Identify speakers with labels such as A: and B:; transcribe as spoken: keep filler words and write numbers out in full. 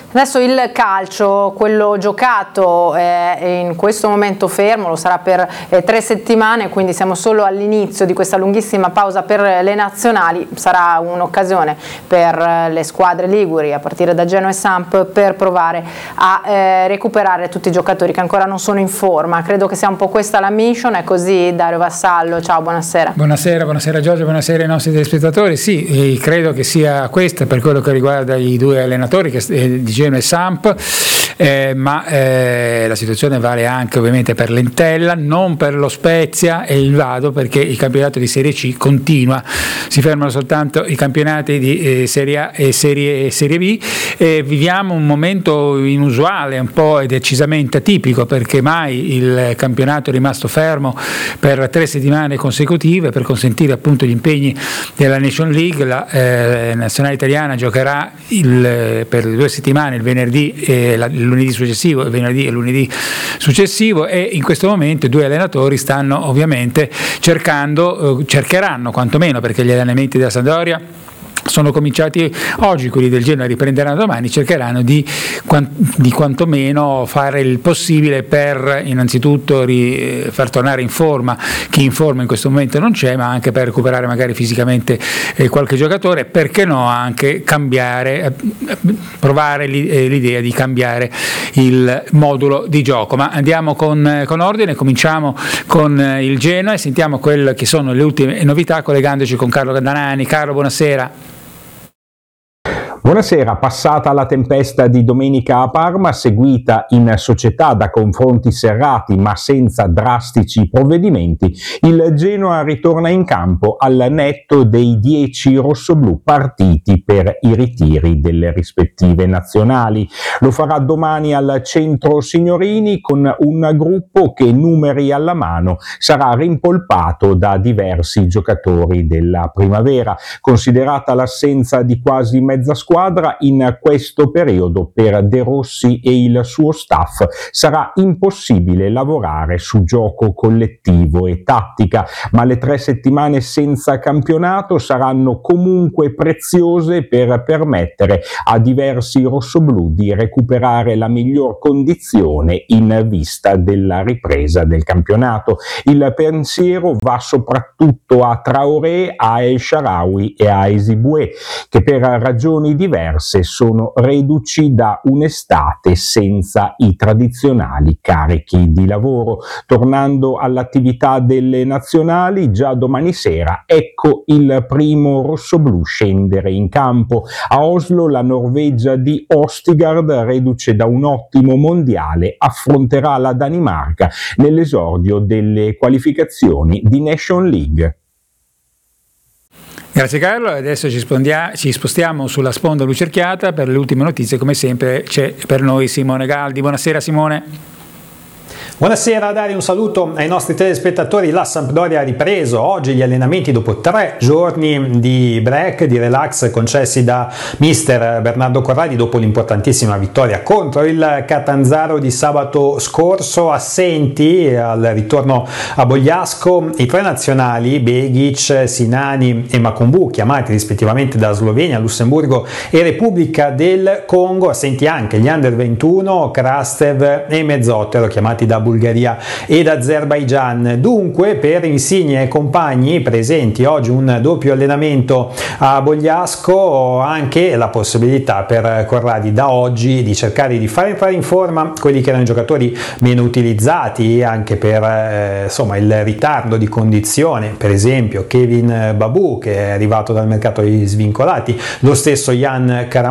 A: Adesso il calcio, quello giocato, è in questo momento fermo, lo sarà per eh, tre settimane, quindi siamo solo all'inizio di questa lunghissima pausa per le nazionali. Sarà un'occasione per le squadre liguri, a partire da Genoa e Samp, per provare a eh, recuperare tutti i giocatori che ancora non sono in forma. Credo che sia un po' questa la mission, è così. Dario Vassallo, ciao, buonasera.
B: Buonasera, buonasera Giorgio, buonasera ai nostri telespettatori. Sì, credo che sia questa per quello che riguarda i due allenatori che, eh, di Genoa e Samp, eh, ma eh, la situazione vale anche ovviamente per l'Entella, non per lo Spezia e il Vado, perché il campionato di Serie C continua, si fermano soltanto i campionati di eh, Serie A e Serie, Serie B. Eh, viviamo un momento inusuale, un po' e decisamente atipico, perché mai il campionato è rimasto fermo per tre settimane consecutive per consentire appunto gli impegni della Nation League. La eh, nazionale italiana giocherà il, per due settimane, il venerdì e la, il lunedì successivo, il venerdì e lunedì successivo, e in questo momento i due allenatori stanno ovviamente cercando, eh, cercheranno quantomeno, perché gli allenamenti della Sampdoria sono cominciati oggi, quelli del Genoa riprenderanno domani, cercheranno di, di quantomeno fare il possibile per innanzitutto ri, far tornare in forma chi in forma in questo momento non c'è, ma anche per recuperare magari fisicamente eh, qualche giocatore, perché no anche cambiare, eh, provare l'idea di cambiare il modulo di gioco. Ma andiamo con, con ordine, cominciamo con il Genoa e sentiamo quelle che sono le ultime novità collegandoci con Carlo Danani. Carlo, buonasera.
C: Buonasera. Passata la tempesta di domenica a Parma, seguita in società da confronti serrati ma senza drastici provvedimenti, il Genoa ritorna in campo al netto dei dieci rossoblù partiti per i ritiri delle rispettive nazionali. Lo farà domani al Centro Signorini con un gruppo che, numeri alla mano, sarà rimpolpato da diversi giocatori della primavera. Considerata l'assenza di quasi mezza squadra, in questo periodo per De Rossi e il suo staff sarà impossibile lavorare su gioco collettivo e tattica, ma le tre settimane senza campionato saranno comunque preziose per permettere a diversi rossoblù di recuperare la miglior condizione in vista della ripresa del campionato. Il pensiero va soprattutto a Traoré, a El Shaarawy e a Ezeboué, che per ragioni di diverse sono reduci da un'estate senza i tradizionali carichi di lavoro. Tornando all'attività delle nazionali, già domani sera ecco il primo rossoblù scendere in campo. A Oslo la Norvegia di Ostigard, reduce da un ottimo mondiale, affronterà la Danimarca nell'esordio delle qualificazioni di Nation League.
B: Grazie Carlo, adesso ci, ci spostiamo sulla sponda lucerchiata per le ultime notizie. Come sempre c'è per noi Simone Galdi. Buonasera Simone.
D: Buonasera Dario, un saluto ai nostri telespettatori. La Sampdoria ha ripreso oggi gli allenamenti dopo tre giorni di break, di relax concessi da mister Bernardo Corradi dopo l'importantissima vittoria contro il Catanzaro di sabato scorso. Assenti al ritorno a Bogliasco i tre nazionali Begic, Sinani e Makumbu, chiamati rispettivamente da Slovenia, Lussemburgo e Repubblica del Congo. Assenti anche gli under ventuno, Krastev e Mezzottero, chiamati da Bulgaria ed Azerbaigian. Dunque per Insigne e compagni presenti oggi un doppio allenamento a Bogliasco, anche la possibilità per Corradi da oggi di cercare di far entrare in forma quelli che erano i giocatori meno utilizzati, anche per eh, insomma il ritardo di condizione, per esempio Kevin Babu che è arrivato dal mercato degli svincolati, lo stesso Jan Karam